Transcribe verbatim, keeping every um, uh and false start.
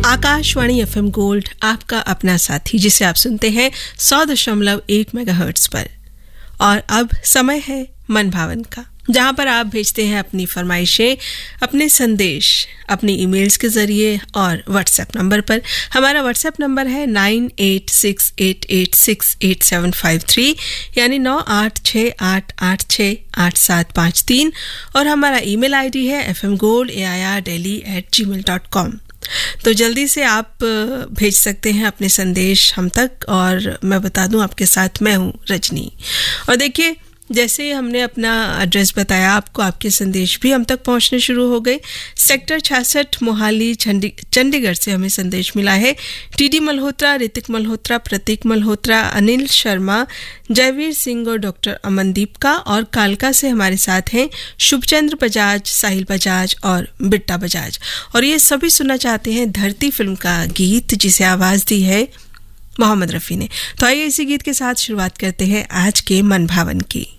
Akashvani FM gold आपका अपना साथी, जिसे आप सुनते हैं सौ दशमलव एक मेगाहर्ट्ज पर। और अब समय है मन भावन का, जहां पर आप भेजते हैं अपनी फरमाइशें, अपने संदेश अपनी ईमेल्स के जरिए और व्हाट्सएप नंबर पर। हमारा व्हाट्सएप नंबर है nine at six at at six at seven five three, यानी नौ आठ छः आठ आठ छः आठ सात पाँच तीन, और हमारा ईमेल आईडी है F M gold A I R daily at जी मेल डॉट कॉम। तो जल्दी से आप भेज सकते हैं अपने संदेश हम तक, और मैं बता दूं आपके साथ मैं हूं रजनी। और देखिए, जैसे हमने अपना एड्रेस बताया आपको, आपके संदेश भी हम तक पहुंचने शुरू हो गए। सेक्टर छियासठ मोहाली चंडीगढ़ से हमें संदेश मिला है। टीडी मल्होत्रा, ऋतिक मल्होत्रा, प्रतीक मल्होत्रा, अनिल शर्मा, जयवीर सिंह और डॉक्टर अमनदीप का। और कालका से हमारे साथ हैं शुभचंद्र बजाज, साहिल बजाज और बिट्टा बजाज। और ये सभी सुनना चाहते हैं धरती फिल्म का गीत, जिसे आवाज़ दी है मोहम्मद रफ़ी ने। तो आइए इसी गीत के साथ शुरुआत करते हैं आज के मन भावन की।